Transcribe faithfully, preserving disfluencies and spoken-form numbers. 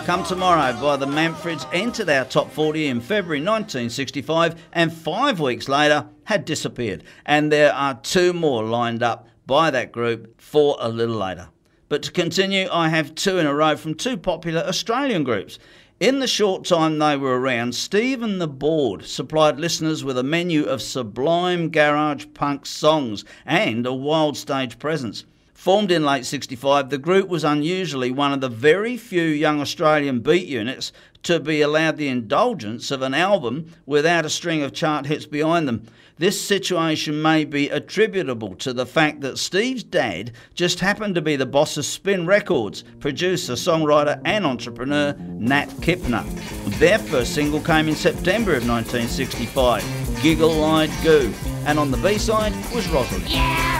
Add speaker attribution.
Speaker 1: Come Tomorrow by the Manfreds entered our top forty in February nineteen sixty-five and five weeks later had disappeared. And there are two more lined up by that group for a little later. But to continue, I have two in a row from two popular Australian groups. In the short time they were around, Steve and the Board supplied listeners with a menu of sublime garage punk songs and a wild stage presence. Formed in late sixty-five, the group was unusually one of the very few young Australian beat units to be allowed the indulgence of an album without a string of chart hits behind them. This situation may be attributable to the fact that Steve's dad just happened to be the boss of Spin Records, producer, songwriter and entrepreneur Nat Kipner. Their first single came in September of nineteen sixty-five, Giggle Eyed Goo, and on the B-side was Rosalind.
Speaker 2: Yeah!